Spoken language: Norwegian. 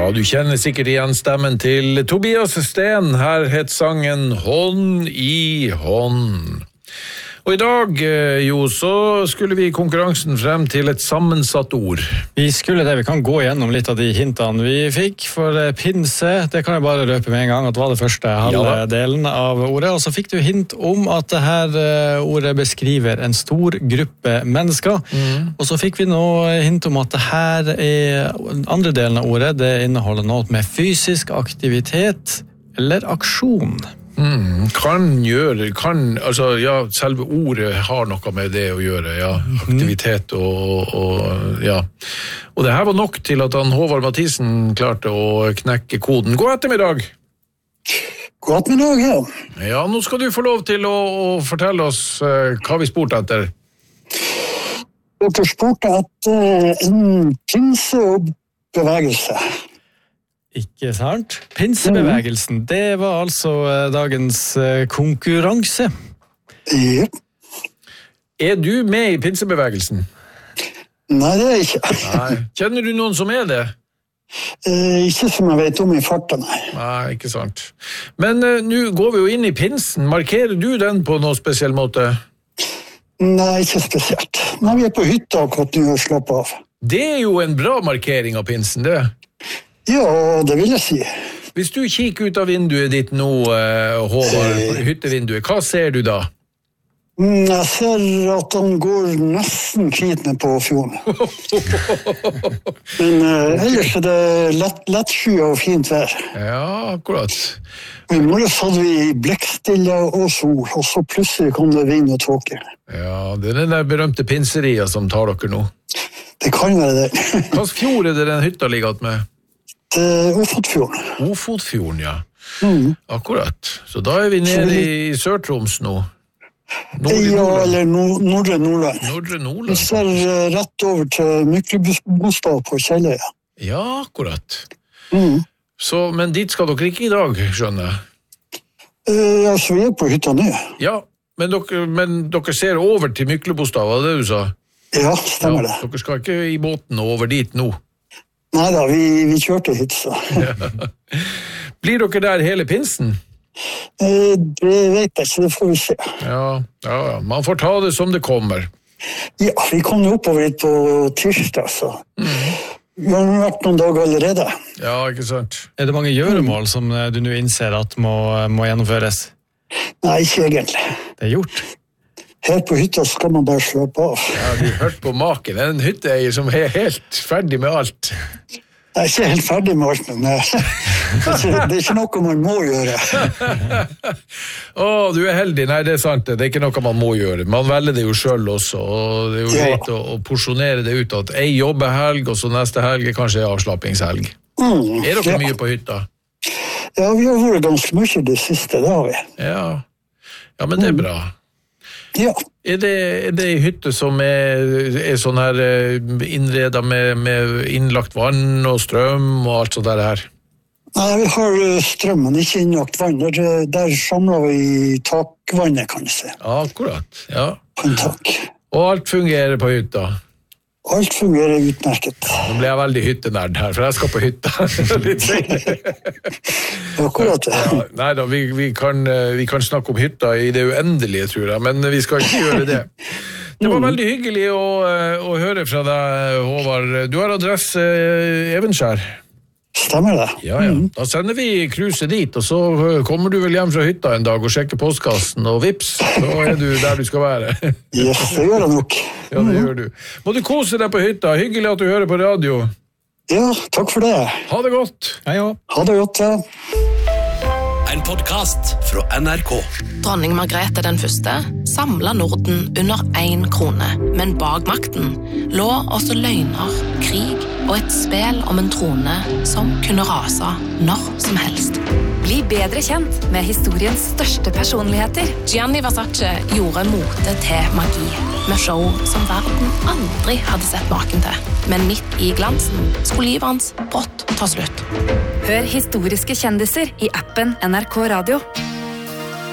Ja, du kjenner sikkert igjen stemmen til Tobias Sten. Her het sangen Hånd i hånd. Og i dag, jo, så skulle vi i konkurransen frem til et sammensatt ord. Vi skulle det, vi kan gå gjennom litt av de hintene vi fikk. For pinse, det kan jeg bare røpe med en gang, at det var det første halve delen av ordet. Og så fikk du hint om at det her ordet beskriver en stor gruppe mennesker. Og så fikk vi nå hint om at det her andre delen av ordet, det inneholder noe med fysisk aktivitet eller aksjon. Altså, ja, selve ordet har noe med det å gjøre, ja, aktivitet og ja. Og det her var nok til at Håvard Mathisen klarte å knekke koden. God ettermiddag! God ettermiddag, ja. Ja, nå skal du få lov til å fortelle oss hva vi spurte etter. Dere spurte etter en pinse og bevegelse. Ikke sant? Pinsebevegelsen, det var altså dagens konkurranse. Ja. Du med i pinsebevegelsen? Nei, det jeg ikke. Nei. Kjenner du noen som det? Ikke som jeg vet om i farten, nei. Nei, ikke sant. Men nå går vi jo inn i pinsen. Markerer du den på noen spesiell måte? Nei, ikke spesielt. Men vi på hytta akkurat nå og slapper av. Det jo en bra markering av pinsen, det. Ja, det vil jeg si. Hvis du kikker ut av vinduet ditt nå, Håvard, hyttevinduet, hva ser du da? Jeg ser at han går nesten kvitende på fjorden. Men ellers det lettsky og fint vær. Ja, akkurat. I morges hadde vi blekkstille og sol, og så plutselig kom det vind og tåke. Ja, det den der berømte pinseria som tar dere nå. Det kan være det. Hva fjord det den hytta ligger med? Ofotfjorden. Ofotfjorden, ja. Akkurat. Så da vi nede i Sør-Troms nå. Ja, eller Nordre Nordland. Nordre Nordland. Vi ser rett over til Myklebostad på Kjelløya. Ja, akkurat. Så, men dit skal dere ikke i dag, skjønner jeg? Altså, vi på hytta nå. Ja, men dere ser over til Myklebostad, var det du sa? Ja, stemmer det. Dere skal ikke i båten over dit nå? Neida, vi kjørte hit, så. Blir dere der hele pinsen? Det vet jeg ikke, det får vi se. Ja, man får ta det som det kommer. Ja, vi kom jo oppover litt på tirsdag, så. Vi har vært noen dager allerede. Ja, ikke sant. Det mange gjøremål som du nå innser at må gjennomføres? Nei, ikke egentlig. Det gjort? Her på hytta skal man bare slappe av. Ja, vi hørte på maken. En hytteeier som helt ferdig med alt. Jeg er ikke helt ferdig med alt, men det er ikke noe man må gjøre. Du heldig. Nei, det er sant. Det er ikke noe man må gjøre. Man velger det jo selv også, og det er jo greit å porsjonere det ut at en jobbehelg, og så neste helg kanskje avslappingshelg. Dere mye på hytta? Ja, vi har vært ganske mye det siste, det har vi. Ja, men det er bra. Ja. Er det hytte som er sånn her innredet med innlagt vann og strøm og alt sånt der her? Nei, vi har strøm, men ikke innlagt vann. Der samler vi takvannet, kan jeg si. Akkurat, ja. På en tak. Og alt fungerer på hytta? Alt fungerer utmerket. Nå ble jeg veldig hyttenerd her, for jeg skal på hytta litt senere. Akkurat det. Ja, neida, vi kan snakke om hytta i det uendelige, tror jeg, men vi skal ikke gjøre det. Det var veldig hyggelig å høre fra deg, Håvard. Du har adresse Evenskjær. Stemmer det. Ja. Da sender vi cruiset dit, og så kommer du vel hjem fra hytta en dag og sjekker postkassen, og vips, så er du der du skal være. Yes, det gjør jeg nok. Ja, det gjør du. Må du kose deg på hytta. Hyggelig at du hører på radio. Ja, takk for det. Ha det godt. Hei, ja. Ha det godt, ja. En podcast fra NRK. Dronning Margrethe den første samlet Norden under 1 krone. Men bak makten lå også løgner, krig og et spel om en trone som kunne rase når som helst. Bli bedre kjent med historiens største personligheter. Gianni Versace gjorde mote til magi, med show som verden aldri hadde sett maken til. Men midt i glansen skulle livet hans brått ta slutt. Hør historiske kjendiser i appen NRK Radio.